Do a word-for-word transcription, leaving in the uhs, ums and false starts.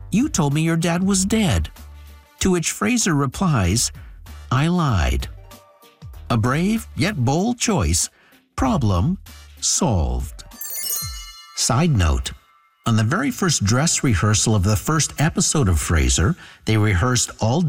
"You told me your dad was dead." To which Fraser replies, "I lied." A brave yet bold choice. Problem solved. Side note: on the very first dress rehearsal of the first episode of Frasier, they rehearsed all